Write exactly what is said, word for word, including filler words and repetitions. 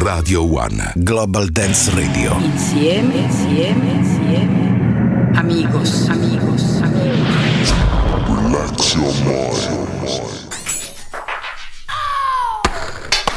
Radio One. Global Dance Radio. Insieme, insieme, insieme. Amigos, amigos, amigos. Relax your mind.